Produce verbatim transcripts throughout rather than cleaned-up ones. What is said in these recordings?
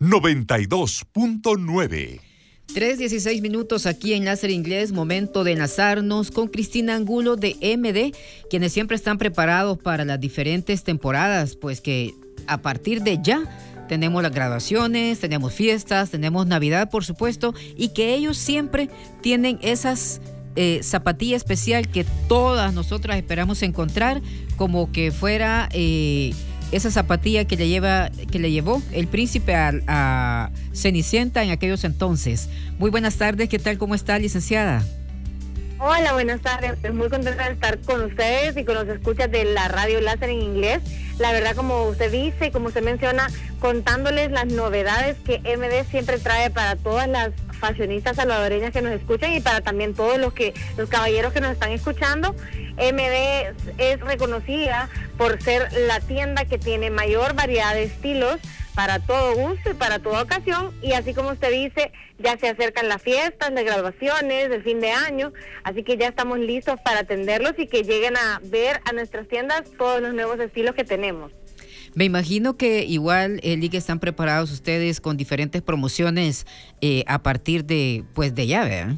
noventa y dos punto nueve. tres dieciséis minutos aquí en Láser Inglés, momento de enlazarnos con Cristina Angulo de M D, quienes siempre están preparados para las diferentes temporadas, pues que a partir de ya tenemos las graduaciones, tenemos fiestas, tenemos Navidad, por supuesto, y que ellos siempre tienen esas eh, zapatilla especial que todas nosotras esperamos encontrar, como que fuera eh, esa zapatilla que le lleva, que le llevó el príncipe a, a Cenicienta en aquellos entonces. Muy buenas tardes, ¿qué tal? ¿Cómo está, licenciada? Hola, buenas tardes. Estoy muy contenta de estar con ustedes y con los escuchas de la radio Láser en Inglés. La verdad, como usted dice y como usted menciona, contándoles las novedades que M D siempre trae para todas las fashionistas salvadoreñas que nos escuchan y para también todos los que los caballeros que nos están escuchando. M D es reconocida por ser la tienda que tiene mayor variedad de estilos para todo gusto y para toda ocasión, y así como usted dice, ya se acercan las fiestas, las graduaciones, el fin de año, así que ya estamos listos para atenderlos y que lleguen a ver a nuestras tiendas todos los nuevos estilos que tenemos. Me imagino que igual, Eli, que están preparados ustedes con diferentes promociones eh, a partir de, pues, de ya, ¿verdad?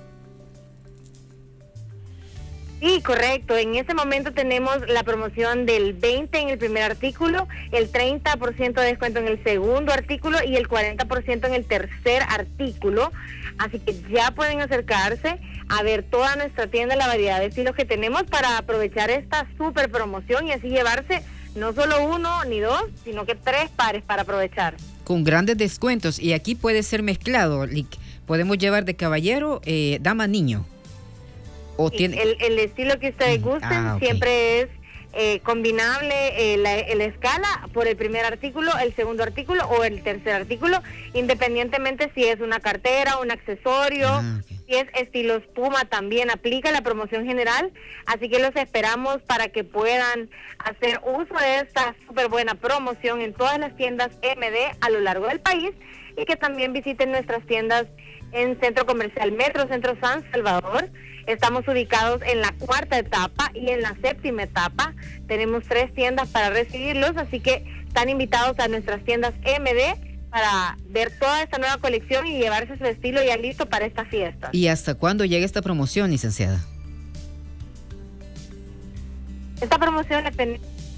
Sí, correcto. En este momento tenemos la promoción del veinte en el primer artículo, el treinta por ciento de descuento en el segundo artículo y el cuarenta por ciento en el tercer artículo. Así que ya pueden acercarse a ver toda nuestra tienda, la variedad de estilos que tenemos para aprovechar esta súper promoción y así llevarse no solo uno ni dos, sino que tres pares para aprovechar. Con grandes descuentos. Y aquí puede ser mezclado. Podemos llevar de caballero, eh, dama, niño. O sí, tiene... el, el estilo que ustedes gusten ah, okay. siempre es eh, combinable eh, la, la escala por el primer artículo, el segundo artículo o el tercer artículo, independientemente si es una cartera, un accesorio, ah, okay. si es estilo espuma, también aplica la promoción general, así que los esperamos para que puedan hacer uso de esta súper buena promoción en todas las tiendas M D a lo largo del país y que también visiten nuestras tiendas en Centro Comercial Metro, Centro San Salvador. Estamos ubicados en la cuarta etapa y en la séptima etapa. Tenemos tres tiendas para recibirlos, así que están invitados a nuestras tiendas M D para ver toda esta nueva colección y llevarse su estilo ya listo para esta fiesta. ¿Y hasta cuándo llega esta promoción, licenciada? Esta promoción es...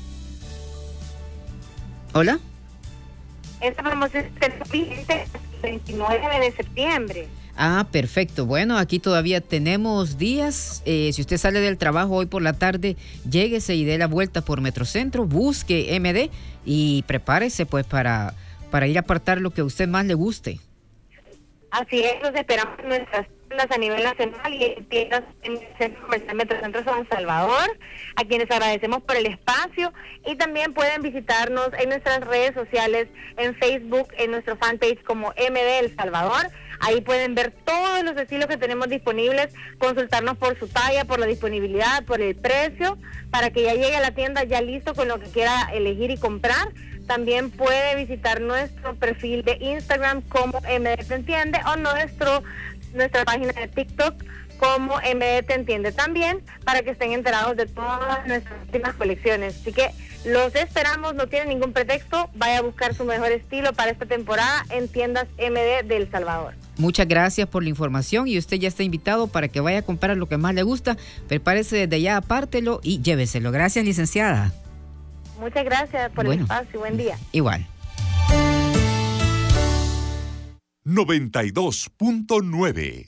¿Hola? Esta promoción es vigente el veintinueve de septiembre. Ah, perfecto. Bueno, aquí todavía tenemos días. Eh, si usted sale del trabajo hoy por la tarde, lléguese y dé la vuelta por Metrocentro, busque M D y prepárese pues para, para ir a apartar lo que a usted más le guste. Así es, los esperamos en nuestras tiendas a nivel nacional y en tiendas en el Centro Comercial Metrocentro San Salvador, a quienes agradecemos por el espacio, y también pueden visitarnos en nuestras redes sociales, en Facebook, en nuestro fanpage como M D El Salvador. Ahí pueden ver todos los estilos que tenemos disponibles, consultarnos por su talla, por la disponibilidad, por el precio, para que ya llegue a la tienda ya listo con lo que quiera elegir y comprar. También puede visitar nuestro perfil de Instagram como M D Te Entiende o nuestro nuestra página de TikTok como M D Te Entiende también, para que estén enterados de todas nuestras últimas colecciones. Así que los esperamos, no tienen ningún pretexto, vaya a buscar su mejor estilo para esta temporada en tiendas M D de El Salvador. Muchas gracias por la información y usted ya está invitado para que vaya a comprar lo que más le gusta. Prepárese desde ya, apártelo y lléveselo. Gracias, licenciada. Muchas gracias por bueno, el espacio. Buen día. Igual. noventa y dos punto nueve.